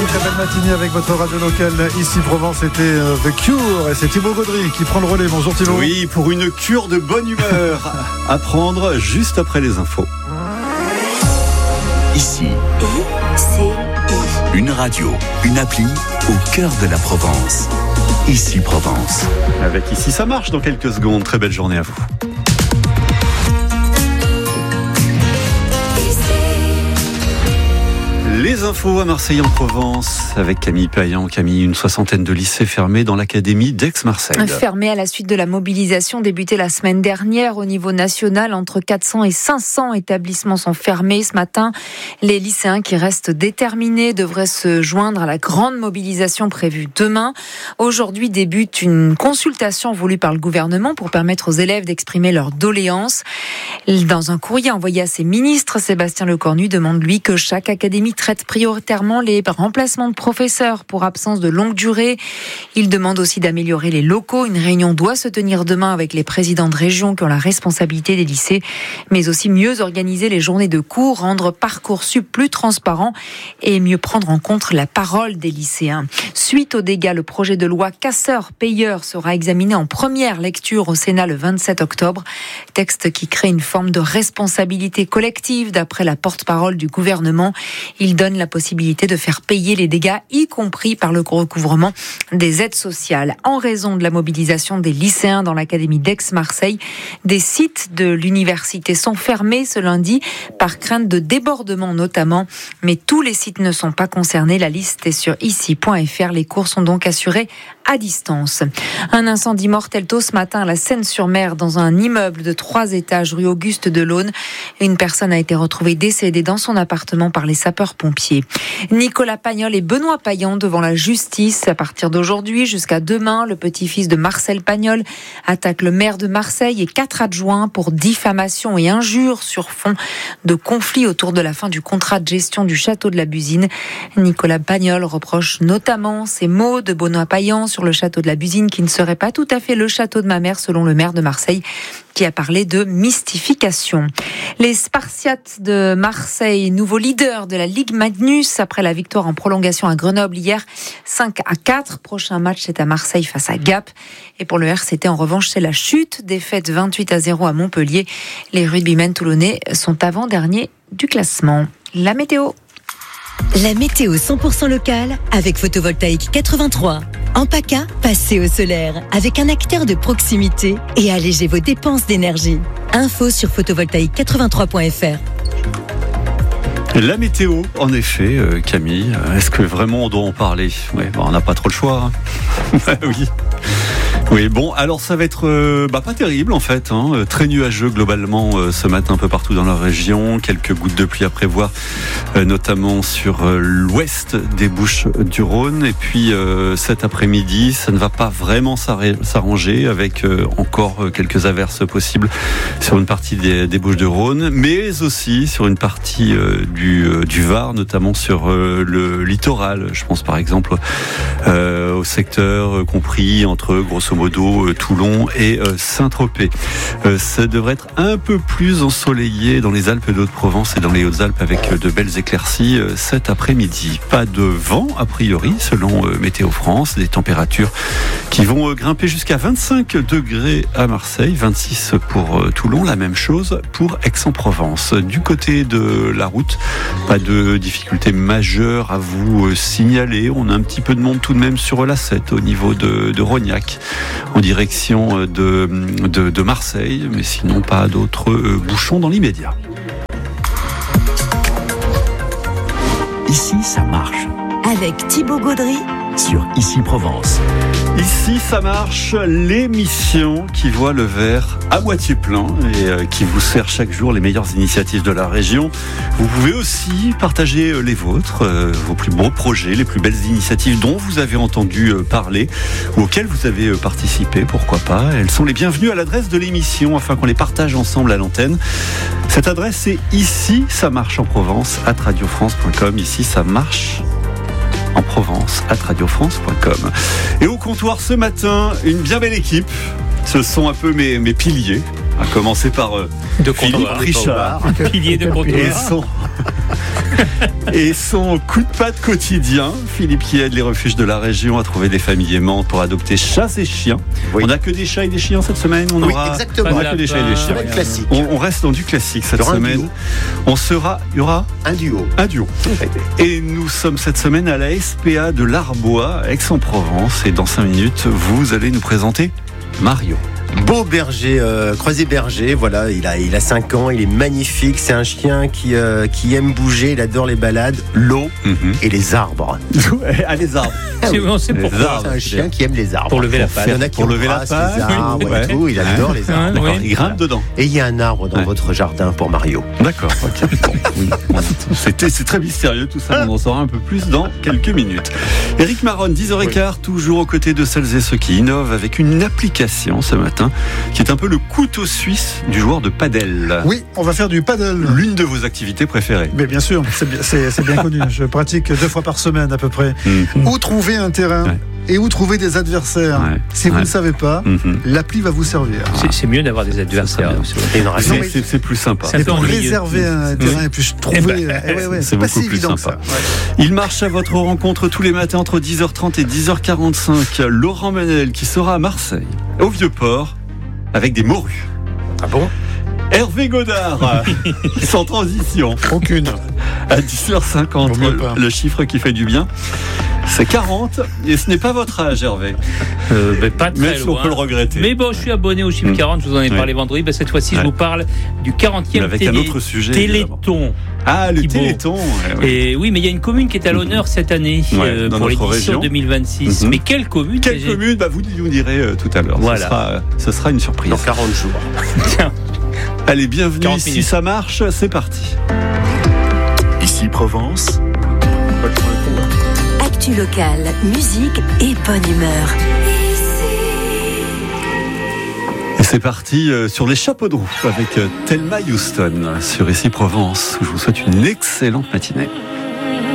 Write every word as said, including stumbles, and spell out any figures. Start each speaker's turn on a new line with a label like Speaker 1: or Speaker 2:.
Speaker 1: très belle matinée avec votre radio locale ici Provence. C'était euh, The Cure et c'est Thibaut Gaudry qui prend le relais. Bonjour Thibaut.
Speaker 2: Oui, pour une cure de bonne humeur à prendre juste après les infos.
Speaker 3: Ici,
Speaker 4: I C I.
Speaker 3: une radio, une appli au cœur de la Provence. Ici Provence.
Speaker 2: Avec Ici ça marche dans quelques secondes. Très belle journée à vous. Les infos à Marseille en Provence avec Camille Payan. Camille, une soixantaine de lycées fermés dans l'académie d'Aix-Marseille.
Speaker 5: Fermés à la suite de la mobilisation débutée la semaine dernière au niveau national. Entre quatre cents et cinq cents établissements sont fermés ce matin. Les lycéens qui restent déterminés devraient se joindre à la grande mobilisation prévue demain. Aujourd'hui débute une consultation voulue par le gouvernement pour permettre aux élèves d'exprimer leurs doléances. Dans un courrier envoyé à ses ministres, Sébastien Lecornu demande lui que chaque académie traite prioritairement les remplacements de professeurs pour absence de longue durée. Il demande aussi d'améliorer les locaux. Une réunion doit se tenir demain avec les présidents de région qui ont la responsabilité des lycées, mais aussi mieux organiser les journées de cours, rendre Parcoursup plus transparent et mieux prendre en compte la parole des lycéens. Suite aux dégâts, le projet de loi casseurs-payeurs sera examiné en première lecture au Sénat le vingt-sept octobre. Texte qui crée une forme de responsabilité collective d'après la porte-parole du gouvernement. Il donne la possibilité de faire payer les dégâts, y compris par le recouvrement des aides sociales. En raison de la mobilisation des lycéens dans l'académie d'Aix-Marseille, des sites de l'université sont fermés ce lundi par crainte de débordement notamment. Mais tous les sites ne sont pas concernés. La liste est sur ici point f r. Les cours sont donc assurés à distance. Un incendie mortel tôt ce matin à la Seine-sur-Mer dans un immeuble de trois étages rue Auguste Delaune. Une personne a été retrouvée décédée dans son appartement par les sapeurs-pompiers. Nicolas Pagnol et Benoît Payan devant la justice à partir d'aujourd'hui jusqu'à demain. Le petit-fils de Marcel Pagnol attaque le maire de Marseille et quatre adjoints pour diffamation et injures sur fond de conflit autour de la fin du contrat de gestion du château de la Busine. Nicolas Pagnol reproche notamment ces mots de Benoît Payan sur le château de la Busine qui ne serait pas tout à fait le château de ma mère selon le maire de Marseille qui a parlé de mystification. Les Spartiates de Marseille, nouveau leader de la Ligue Magnus après la victoire en prolongation à Grenoble hier, cinq à quatre. Prochain match, c'est à Marseille face à Gap. Et pour le R C T, en revanche, c'est la chute. Défaite vingt-huit à zéro à Montpellier. Les rugbymen toulonnais sont avant-derniers du classement. La météo.
Speaker 4: La météo cent pour cent locale avec Photovoltaïque quatre-vingt-trois. En PACA, passez au solaire avec un acteur de proximité et allégez vos dépenses d'énergie. Info sur photovoltaïque quatre-vingt-trois point f r.
Speaker 2: La météo, en effet, euh, Camille, est-ce que vraiment on doit en parler ? Ouais, bah, on n'a pas trop le choix. Hein. Oui. Oui, bon, alors ça va être euh, bah, pas terrible en fait, hein, très nuageux globalement euh, ce matin un peu partout dans la région, quelques gouttes de pluie à prévoir, euh, notamment sur euh, l'ouest des Bouches-du-Rhône, et puis euh, cet après-midi, ça ne va pas vraiment s'arranger avec euh, encore quelques averses possibles sur une partie des, des Bouches-du-Rhône, mais aussi sur une partie euh, du, euh, du Var, notamment sur euh, le littoral. Je pense par exemple euh, au secteur euh, compris entre grosso modo Toulon et euh, Saint-Tropez. Euh, ça devrait être un peu plus ensoleillé dans les Alpes de Haute-Provence et dans les Hautes-Alpes avec euh, de belles éclaircies euh, cet après-midi. Pas de vent a priori selon euh, Météo France, des températures qui vont euh, grimper jusqu'à vingt-cinq degrés à Marseille, vingt-six pour euh, Toulon, la même chose pour Aix-en-Provence. Du côté de la route, pas de difficultés majeures à vous euh, signaler. On a un petit peu de monde tout de même sur l'A sept au niveau de, de Rognac, en direction de, de, de Marseille, mais sinon pas d'autres bouchons dans l'immédiat.
Speaker 3: Ici, ça marche.
Speaker 4: Avec Thibaut Gaudry
Speaker 3: Sur Ici Provence.
Speaker 2: Ici, ça marche, l'émission qui voit le verre à moitié plein et qui vous sert chaque jour les meilleures initiatives de la région. Vous pouvez aussi partager les vôtres, vos plus beaux projets, les plus belles initiatives dont vous avez entendu parler ou auxquelles vous avez participé, pourquoi pas. Elles sont les bienvenues à l'adresse de l'émission afin qu'on les partage ensemble à l'antenne. Cette adresse, c'est Ici, ça marche en Provence, at radio france point com. Ici, ça marche en Provence, at radio france point com. Et au comptoir ce matin, une bien belle équipe. Ce sont un peu mes, mes piliers, à commencer par euh,
Speaker 6: de
Speaker 2: Philippe
Speaker 6: comptoir,
Speaker 2: Richard.
Speaker 6: pilier de comptoir.
Speaker 2: Et son, Et son coup de patte quotidien, Philippe qui aide les refuges de la région à trouver des familles aimantes pour adopter chats et chiens.
Speaker 6: Oui.
Speaker 2: On n'a que des chats et des chiens cette semaine. On
Speaker 6: Oui,
Speaker 2: aura
Speaker 6: exactement.
Speaker 2: on aura que des chats et des chiens.
Speaker 6: C'est classique.
Speaker 2: On, on reste dans du classique cette
Speaker 6: Il y aura un
Speaker 2: semaine.
Speaker 6: duo.
Speaker 2: On sera, il y aura
Speaker 6: Un duo.
Speaker 2: un duo. Et nous sommes cette semaine à la S P A de l'Arbois, Aix-en-Provence. Et dans cinq minutes, vous allez nous présenter Mario.
Speaker 6: Beau berger, euh, croisé berger, voilà, il a, il a cinq ans, il est magnifique, c'est un chien qui, euh, qui aime bouger, il adore les balades, l'eau
Speaker 2: Mm-hmm.
Speaker 6: et les arbres.
Speaker 2: Ah, les arbres.
Speaker 7: C'est- on sait
Speaker 2: Les
Speaker 7: pourquoi.
Speaker 2: arbres.
Speaker 6: C'est un chien qui aime les arbres.
Speaker 7: Pour lever la
Speaker 6: Il y en a
Speaker 7: patte.
Speaker 6: qui
Speaker 2: Pour lever la
Speaker 6: embrassent
Speaker 2: patte,
Speaker 6: les arbres
Speaker 2: oui.
Speaker 6: et tout, il adore les arbres.
Speaker 7: Oui.
Speaker 2: D'accord, il grimpe dedans.
Speaker 6: Et il y a un arbre dans
Speaker 2: Ouais.
Speaker 6: votre jardin pour Mario.
Speaker 2: D'accord, ok. Bon, oui. C'était, c'est très mystérieux tout ça, on en saura un peu plus dans quelques minutes. Éric Maronne, dix heures quinze, toujours aux côtés de celles et ceux qui innovent avec une application ce matin qui est un peu le couteau suisse du joueur de padel.
Speaker 1: Oui, on va faire du paddle.
Speaker 2: L'une de vos activités préférées.
Speaker 1: Mais bien sûr, c'est bien, c'est- c'est bien connu. Je pratique deux fois par semaine à peu près.
Speaker 2: Mhm.
Speaker 1: Où trouver un terrain
Speaker 2: Ouais.
Speaker 1: et où trouver des adversaires.
Speaker 2: Ouais.
Speaker 1: Si vous
Speaker 2: Ouais.
Speaker 1: ne savez pas,
Speaker 2: Mhm.
Speaker 1: l'appli va vous servir.
Speaker 7: C'est- C'est mieux d'avoir des adversaires.
Speaker 2: bien.
Speaker 6: Et une race.
Speaker 2: C'est, c'est- c'est plus sympa.
Speaker 7: C'est un
Speaker 1: Et
Speaker 7: peu
Speaker 1: pour
Speaker 7: ennuyeux.
Speaker 1: réserver un terrain et puis trouver.
Speaker 7: Eh ben,
Speaker 1: eh ouais, ouais,
Speaker 2: c'est
Speaker 1: c'est pas
Speaker 2: beaucoup
Speaker 1: si
Speaker 2: plus
Speaker 1: évident
Speaker 2: sympa.
Speaker 1: que ça. Ouais.
Speaker 2: Il marche à votre rencontre tous les matins entre dix heures trente et dix heures quarante-cinq. Laurent Manel qui sera à Marseille, au Vieux-Port, avec des morues.
Speaker 6: Ah bon?
Speaker 2: Hervé Godard, sans transition,
Speaker 1: Aucune.
Speaker 2: à dix heures cinquante,
Speaker 1: Vaut mieux pas.
Speaker 2: le chiffre qui fait du bien, c'est quarante, et ce n'est pas votre âge, Hervé,
Speaker 7: Euh, ben, pas très
Speaker 2: même si on
Speaker 7: loin.
Speaker 2: peut le regretter.
Speaker 7: Mais bon, je suis abonné au chiffre
Speaker 2: Mm.
Speaker 7: quarante, je vous en ai
Speaker 2: Oui.
Speaker 7: parlé vendredi. Ben, cette fois-ci,
Speaker 2: Ouais.
Speaker 7: je vous parle du quarantième
Speaker 2: Mais avec
Speaker 7: télé-
Speaker 2: un autre sujet, évidemment.
Speaker 7: Téléthon.
Speaker 2: Ah, le
Speaker 7: Thibaut.
Speaker 2: Téléthon, ouais, ouais.
Speaker 7: Et oui, mais il y a une commune qui est à l'honneur cette année
Speaker 2: Ouais,
Speaker 7: euh,
Speaker 2: dans
Speaker 7: pour
Speaker 2: notre
Speaker 7: l'édition
Speaker 2: région.
Speaker 7: deux mille vingt-six.
Speaker 2: Mhm.
Speaker 7: Mais quelle commune
Speaker 2: Quelle
Speaker 7: j'ai-
Speaker 2: commune, bah, vous nous direz euh, tout à l'heure.
Speaker 7: Voilà.
Speaker 2: Ce sera, euh, ce sera une surprise.
Speaker 6: Dans quarante jours.
Speaker 7: Tiens,
Speaker 2: Allez, bienvenue
Speaker 7: quarante
Speaker 2: ici,
Speaker 7: minutes.
Speaker 2: ça marche, c'est parti.
Speaker 3: Ici Provence,
Speaker 4: Actu locale, musique et bonne humeur.
Speaker 2: Et c'est parti euh, sur les chapeaux de roue avec euh, Thelma Houston sur Ici Provence. Je vous souhaite une excellente matinée.